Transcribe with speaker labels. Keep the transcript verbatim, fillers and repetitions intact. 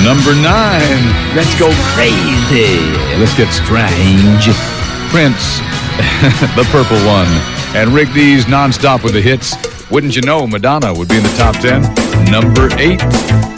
Speaker 1: Number nine, let's go crazy. Let's get strange. Prince, the purple one. And Rick Dees nonstop with the hits. Wouldn't you know, Madonna would be in the top ten. Number eight.